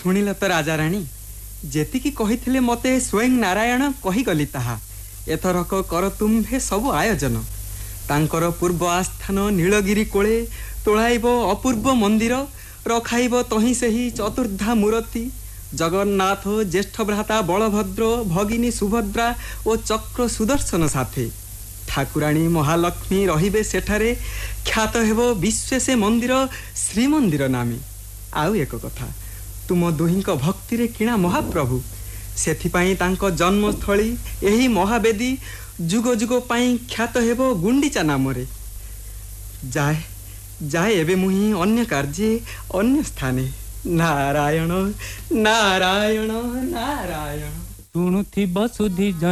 शुणिल तो राजा राणी जेतिकी कहिथिले मते स्वयं नारायण कहिगली ताहा एथरक कर तुम्भे सब आयोजन तांकर पूर्व आस्थान नीलगिरी कोले तोड़ाइब अपूर्व मंदिर रखाइब तही सही चतुर्धा मूर्ति जगन्नाथ ज्येष्ठ भ्राता बलभद्र भगिनी सुभद्रा और चक्र सुदर्शन साथे ठाकुराणी महालक्ष्मी रहिबे सेठारे ख्यात हेबो विश्व से मंदिर श्रीमंदिर नामी। आउ एक कथा तुम दुहिंक भक्ति रे किणा महाप्रभु सेथिपाई तांको जन्मस्थली एही महावेदी जुग जुग पाई ख्यात हेबो गुंडीचा नामरे। जाए जाए एबे मुही अन्य कार्ये अन्य स्थाने। नारायण नारायण नारायण शुणुथिब सुधी